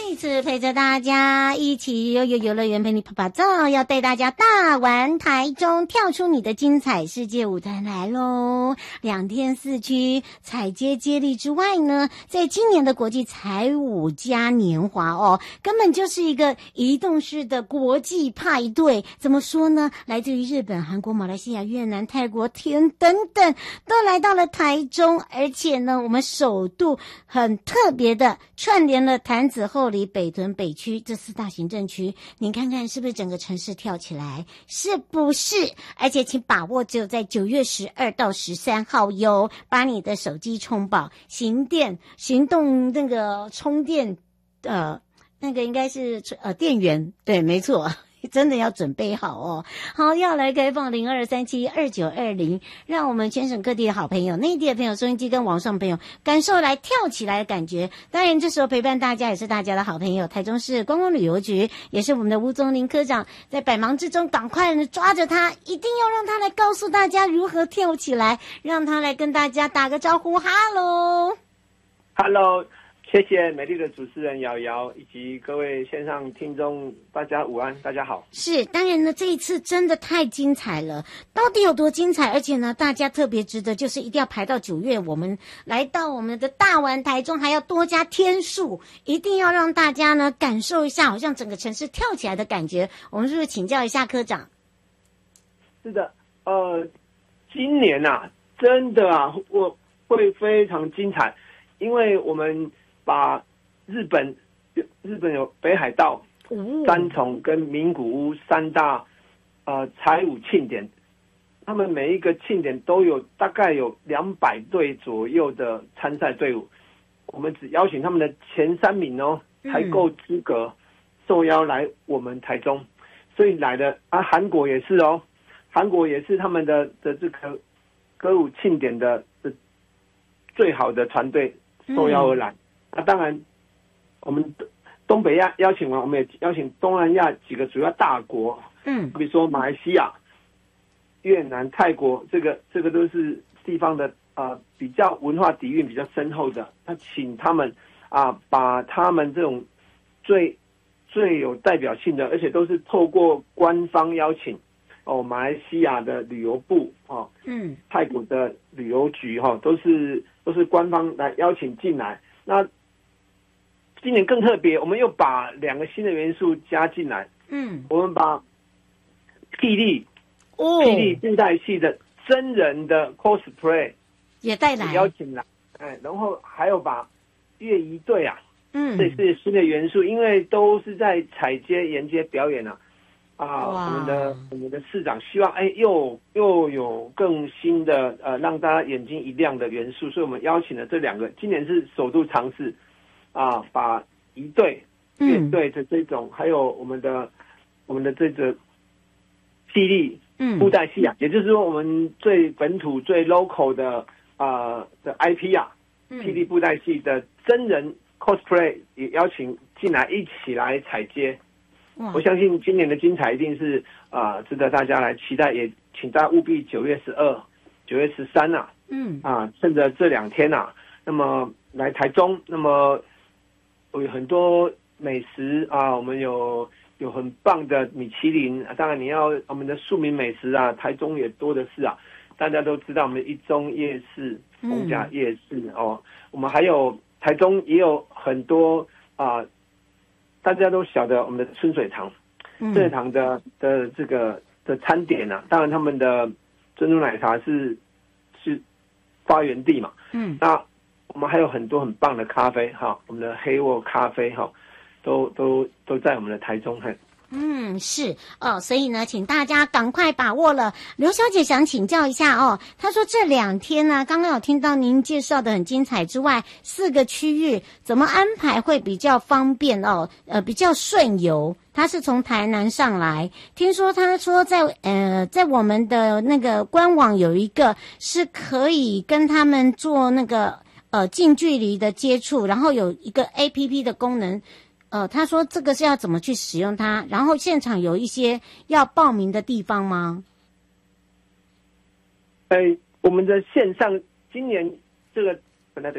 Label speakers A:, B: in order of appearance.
A: 一次陪着大家一起悠悠游乐园陪你拍拍照，要带大家大玩台中，跳出你的精彩世界舞台来咯。2天4区踩街接力之外呢，在今年的国际彩舞嘉年华根本就是一个移动式的国际派对。怎么说呢？来自于日本、韩国、马来西亚、越南、泰国、天等等都来到了台中，而且呢，我们首度很特别的串联了潭子、后里、北屯、北区这4大行政区，您看看是不是整个城市跳起来？是不是？而且请把握只有在9月12到13号哟，把你的手机充饱，行动那个充电那个应该是电源，对，没错。真的要准备好好，要来开放02372920，让我们全省各地的好朋友、内地的朋友、收音机跟网上朋友感受来跳起来的感觉。当然这时候陪伴大家也是大家的好朋友，台中市观光旅游局，也是我们的吴宗林科长，在百忙之中赶快抓着他，一定要让他来告诉大家如何跳起来，让他来跟大家打个招呼。
B: Hello，谢谢美丽的主持人瑶瑶以及各位线上听众，大家午安，大家好。
A: 是，当然呢，这一次真的太精彩了，到底有多精彩？而且呢，大家特别值得，就是一定要排到9月，我们来到我们的大玩台中，还要多加天数，一定要让大家呢感受一下，好像整个城市跳起来的感觉。我们是不是请教一下科长？
B: 是的，今年真的我会非常精彩，因为我们把日本有北海道、三重跟名古屋3大彩舞庆典，他们每一个庆典都有大概有200队左右的参赛队伍，我们只邀请他们的前3名才够资格受邀来我们台中，所以来的韩国也是韩国也是他们的这个歌舞庆典的最好的团队受邀而来。当然我们东北亚邀请完，我们也邀请东南亚几个主要大国，比如说马来西亚、越南、泰国，这个都是地方的比较文化底蕴比较深厚的，他请他们把他们这种最有代表性的，而且都是透过官方邀请马来西亚的旅游部泰国的旅游局都是官方来邀请进来。那今年更特别，我们又把2个新的元素加进来。我们把霹雳布袋戏的真人的 cosplay
A: 也带来，
B: 邀请来，然后还有把乐仪队这是新的元素，因为都是在踩街沿街表演我们的市长希望又有更新的让大家眼睛一亮的元素，所以我们邀请了这2个，今年是首度尝试把仪队、乐队的这种，还有我们的这个霹雳布袋戏也就是说我们最本土最 local 的IP 霹雳布袋戏的真人 cosplay 也邀请进来一起来踩街。我相信今年的精彩一定是值得大家来期待，也请大家务必9月12、9月13趁着这2天那么来台中，那么有很多美食我们有很棒的米其林，当然你要我们的庶民美食台中也多的是大家都知道我们一中夜市、逢甲夜市我们还有台中也有很多大家都晓得我们的春水堂，春水堂的这个的餐点当然他们的珍珠奶茶是发源地嘛，那我们还有很多很棒的咖啡我们的黑沃咖啡都在我们的台中
A: 是所以呢，请大家赶快把握了。刘小姐想请教一下她说这2天呢，刚刚有听到您介绍的很精彩之外，4个区域怎么安排会比较方便比较顺游？她是从台南上来，听说她说在我们的那个官网有一个是可以跟他们做那个近距离的接触，然后有一个 APP 的功能。他说这个是要怎么去使用它？然后现场有一些要报名的地方吗？
B: 我们的线上今年这个